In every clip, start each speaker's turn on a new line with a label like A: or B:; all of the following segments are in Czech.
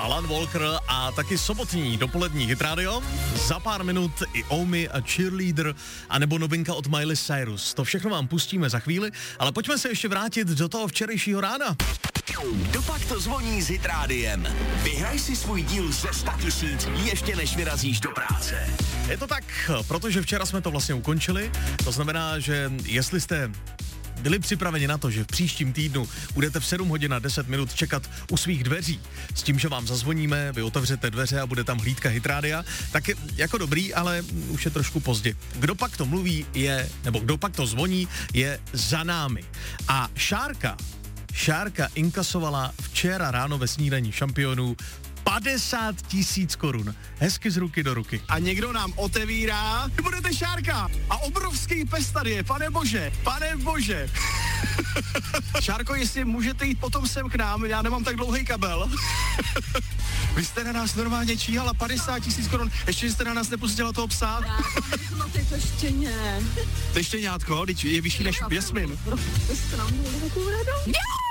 A: Alan Walker a taky sobotní dopolední Hit Radio. Za pár minut i Omi a Cheerleader, anebo novinka od Miley Cyrus. To všechno vám pustíme za chvíli, ale pojďme se ještě vrátit do toho včerejšího rána.
B: Dopak to zvoní s Hit Rádiem. Vyhraj si svůj díl ze 100 000 ještě než vyrazíš do práce.
A: Je to tak, protože včera jsme to vlastně ukončili. To znamená, že jestli jste byli připraveni na to, že v příštím týdnu budete v 7 hodin a 10 minut čekat u svých dveří s tím, že vám zazvoníme, vy otevřete dveře a bude tam hlídka Hit Rádia, tak je jako dobrý, ale už je trošku pozdě. Kdo pak to mluví nebo kdo pak to zvoní, je za námi. A Šárka inkasovala včera ráno ve snídani šampionů 50 000 korun. Hezky z ruky do ruky.
C: A někdo nám otevírá. Budete Šárka. A obrovský pes tady je. Pane bože. Šárko, jestli můžete jít potom sem k nám, já nemám tak dlouhý kabel. Vy jste na nás normálně číhala 50 000 korun. Ještě jste na nás nepustila toho psa.
D: No ty to štěně.
C: To je štěňátko, je vyšší než Jasmin.
D: Jste nám měli takovou radost.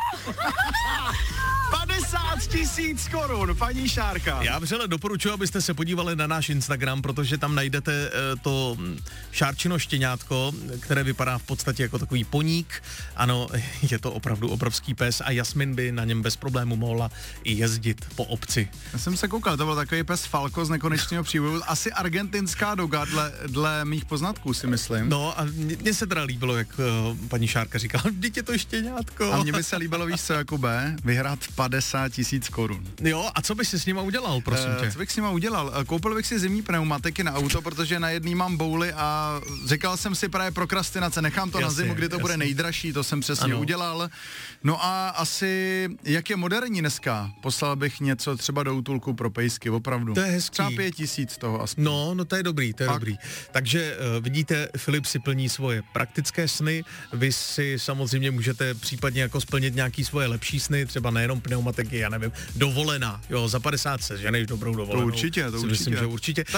C: 50 000 korun, paní Šárka.
A: Já vřele doporučuji, abyste se podívali na náš Instagram, protože tam najdete to Šárčino štěňátko, které vypadá v podstatě jako takový poník. Ano, je to opravdu obrovský pes a Jasmin by na něm bez problému mohla i jezdit po obci.
E: Já jsem se koukal, to byl takový pes Falco z Nekonečného příběhu, asi argentinská doga, dle mých poznatků si myslím.
A: No a mně se teda líbilo, jak paní Šárka říkala, vždyť je to štěňátko.
E: A mně by se líbilo, víš co, Jakube, vyhrát 50 000 korun.
A: Jo, a co bys si s nima udělal, prosím tě?
E: Co bych s nima udělal? Koupil bych si zimní pneumatiky na auto, protože na jedný mám bouly a říkal jsem si právě prokrastinace, nechám to na zimu, kdy to bude nejdražší, to jsem přesně udělal. No a asi, jak je moderní dneska, poslal bych něco třeba do útulku pro pejsky, opravdu.
A: To je hezký.
E: Třeba 5 000 toho aspoň.
A: No to je dobrý, dobrý. Takže vidíte, Filip si plní svoje praktické sny, vy si samozřejmě můžete případně jako splnit nějaký svoje lepší sny, třeba nejenom pneumatiky, já nevím, dovolená, jo, za 50 se ženeš dobrou dovolenou.
E: To určitě.
A: Myslím, že určitě.